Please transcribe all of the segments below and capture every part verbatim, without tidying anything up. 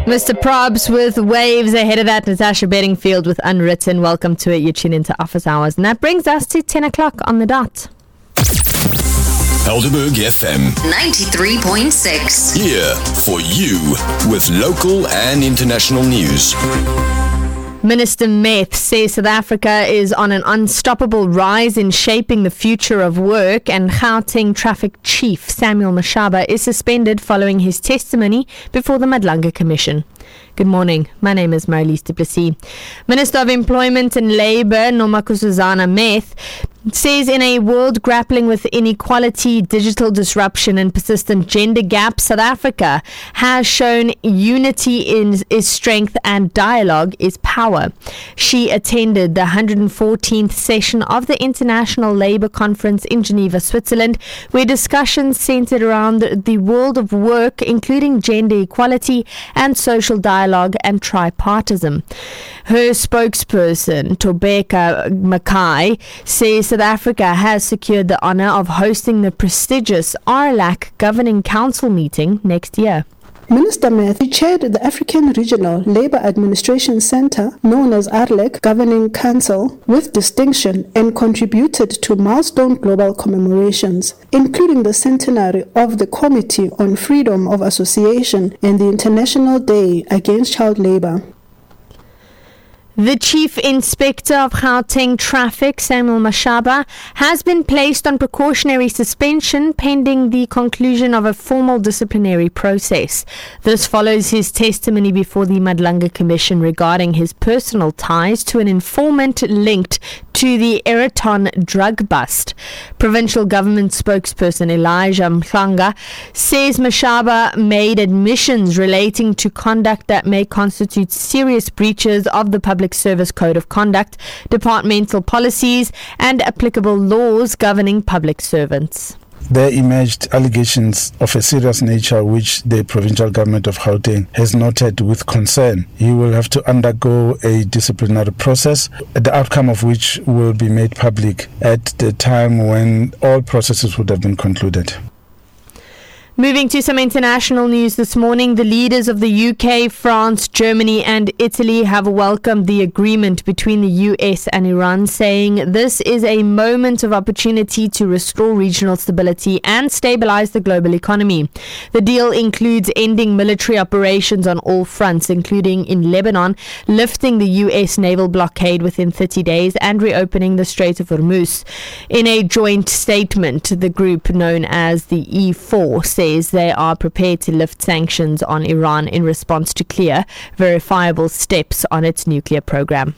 Mister Probs with Waves. Ahead of that, Natasha Bedingfield with Unwritten. Welcome to it. You tune into Office Hours. And that brings us to ten o'clock on the dot. Helderberg F M ninety-three point six. Here for you with local and international news. Minister Meth says South Africa is on an unstoppable rise in shaping the future of work, and Gauteng Traffic Chief Samuel Mashaba is suspended following his testimony before the Madlanga Commission. Good morning. My name is Marlies du Plessis. Minister of Employment and Labour, Nomakosazana Meth, says in a world grappling with inequality, digital disruption and persistent gender gaps, South Africa has shown unity in is strength and dialogue is power. She attended the one hundred fourteenth session of the International Labour Conference in Geneva, Switzerland, where discussions centered around the world of work, including gender equality and social dialogue and tripartism. Her spokesperson, Tobeka Mackay, says South Africa has secured the honour of hosting the prestigious R L A C Governing Council meeting next year. Minister Meth chaired the African Regional Labour Administration Centre, known as R L A C Governing Council, with distinction and contributed to milestone global commemorations, including the centenary of the Committee on Freedom of Association and the International Day Against Child Labour. The Chief Inspector of Gauteng Traffic, Samuel Mashaba, has been placed on precautionary suspension pending the conclusion of a formal disciplinary process. This follows his testimony before the Madlanga Commission regarding his personal ties to an informant linked to the Eraton drug bust. Provincial government spokesperson Elijah Mhlanga says Mashaba made admissions relating to conduct that may constitute serious breaches of the Public Service Code of Conduct, departmental policies and applicable laws governing public servants. There emerged allegations of a serious nature which the provincial government of Gauteng has noted with concern. He will have to undergo a disciplinary process, the outcome of which will be made public at the time when all processes would have been concluded. Moving to some international news this morning, the leaders of the U K, France, Germany and Italy have welcomed the agreement between the U S and Iran, saying this is a moment of opportunity to restore regional stability and stabilize the global economy. The deal includes ending military operations on all fronts, including in Lebanon, lifting the U S naval blockade within thirty days and reopening the Strait of Hormuz. In a joint statement, the group known as the E four says they are prepared to lift sanctions on Iran in response to clear, verifiable steps on its nuclear program.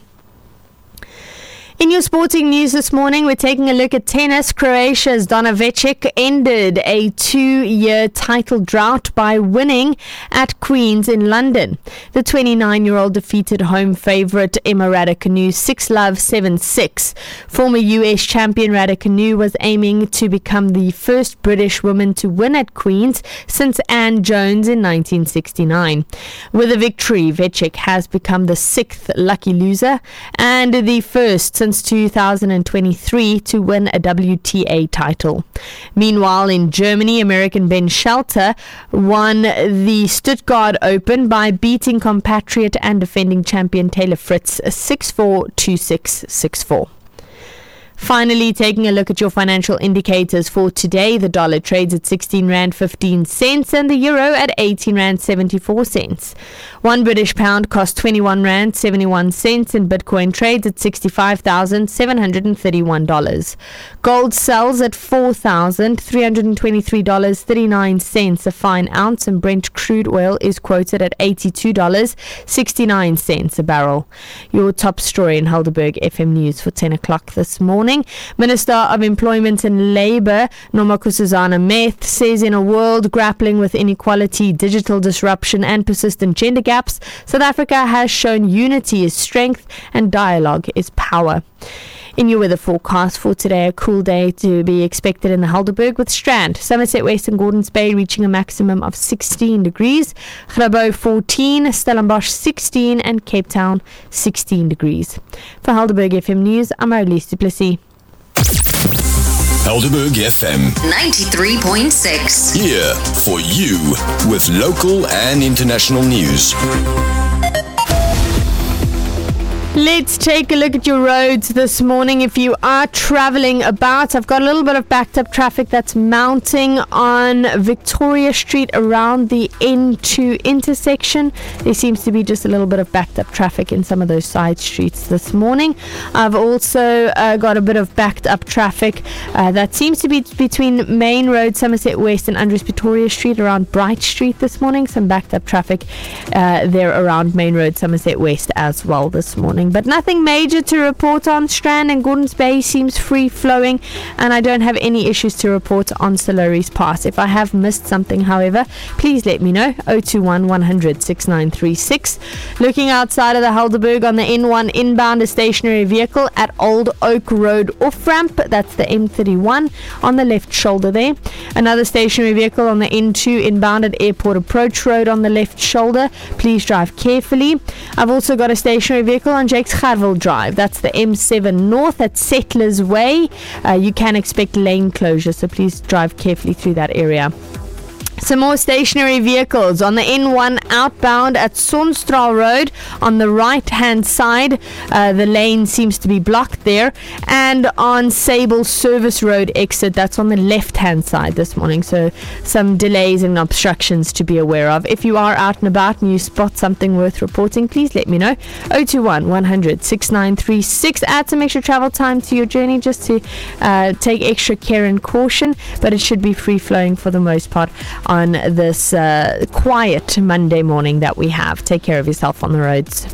In your sporting news this morning, we're taking a look at tennis. Croatia's Donna Vekic ended a two-year title drought by winning at Queen's in London. The twenty-nine-year-old defeated home favourite Emma Raducanu six love, seven six. Former U S champion Raducanu was aiming to become the first British woman to win at Queen's since Anne Jones in nineteen sixty-nine. With a victory, Vekic has become the sixth lucky loser and the first since two thousand twenty-three to win a W T A title. Meanwhile, in Germany, American Ben Shelter won the Stuttgart Open by beating compatriot and defending champion Taylor Fritz six four, two six, six four. Finally, taking a look at your financial indicators for today, the dollar trades at sixteen rand fifteen cents and the euro at eighteen rand seventy-four cents. One British pound costs twenty-one rand seventy-one cents and Bitcoin trades at sixty-five thousand seven hundred thirty-one dollars. Gold sells at four thousand three hundred twenty-three dollars and thirty-nine cents a fine ounce, and Brent crude oil is quoted at eighty-two dollars and sixty-nine cents a barrel. Your top story in Helderberg F M News for ten o'clock this morning. Minister of Employment and Labour, Nomakosazana Meth, says in a world grappling with inequality, digital disruption and persistent gender gaps, South Africa has shown unity is strength and dialogue is power. In your weather forecast for today, a cool day to be expected in the Helderberg with Strand, Somerset West and Gordons Bay reaching a maximum of sixteen degrees, Grabo fourteen, Stellenbosch sixteen and Cape Town sixteen degrees. For Helderberg F M News, I'm Marlies du Plessis. Helderberg F M. ninety-three point six. Here for you with local and international news. Let's take a look at your roads this morning. If you are traveling about, I've got a little bit of backed up traffic that's mounting on Victoria Street around the N two intersection. There seems to be just a little bit of backed up traffic in some of those side streets this morning. I've also uh, got a bit of backed up traffic uh, that seems to be between Main Road, Somerset West and Andries Pretoria Street around Bright Street this morning. Some backed up traffic uh, there around Main Road, Somerset West as well this morning. But nothing major to report on. Strand and Gordons Bay seems free flowing, and I don't have any issues to report on Solaris Pass. If I have missed something, however, please let me know. oh two one, one hundred, sixty-nine thirty-six. Looking outside of the Helderberg on the N one inbound, a stationary vehicle at Old Oak Road off ramp. That's the M thirty-one on the left shoulder there. Another stationary vehicle on the N two inbound at Airport Approach Road on the left shoulder. Please drive carefully. I've also got a stationary vehicle on Jakes Gerwel Drive. That's the M seven North at Settlers Way. Uh, you can expect lane closure, so please drive carefully through that area. Some more stationary vehicles on the N one outbound at Sonstraal Road on the right hand side. Uh, the lane seems to be blocked there. And on Sable Service Road exit, that's on the left hand side this morning. So some delays and obstructions to be aware of. If you are out and about and you spot something worth reporting, please let me know. oh two one, one hundred, sixty-nine thirty-six. Add some extra travel time to your journey just to uh, take extra care and caution. But it should be free flowing for the most part on this uh, quiet Monday morning that we have. Take care of yourself on the roads.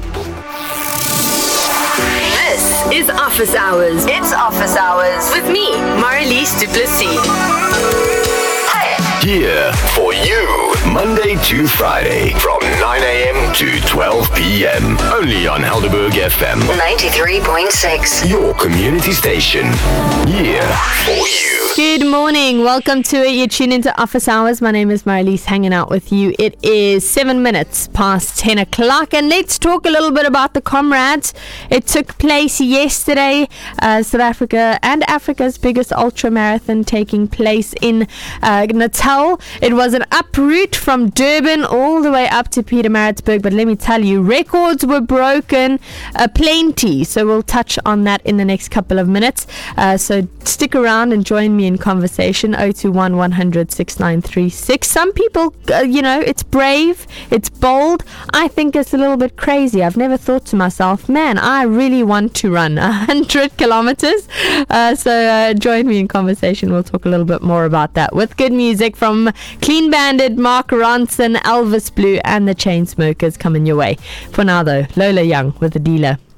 This is Office Hours. It's Office Hours with me, Marlies Du Plessis. Here for you, Monday to Friday from nine a.m. to twelve p.m. Only on Helderberg F M. ninety-three point six. Your community station. Here for you. Good morning. Welcome to it. You tune into Office Hours. My name is Marlies, hanging out with you. It is seven minutes past ten o'clock, and let's talk a little bit about the Comrades. It took place yesterday. Uh, South Africa and Africa's biggest ultra marathon taking place in uh, Natal. It was an uproute from Durban all the way up to Pietermaritzburg, but let me tell you, records were broken uh, plenty. So we'll touch on that in the next couple of minutes. Uh, so stick around and join me in conversation. oh two one, one hundred, sixty-nine thirty-six. Some people, uh, you know, it's brave, it's bold. I think it's a little bit crazy. I've never thought to myself, man, I really want to run one hundred kilometers. Uh, so uh, join me in conversation. We'll talk a little bit more about that with good music from Clean Bandit, Mark Ronson, Elvis Blue, and the Chainsmokers coming your way. For now, though, Lola Young with The Dealer.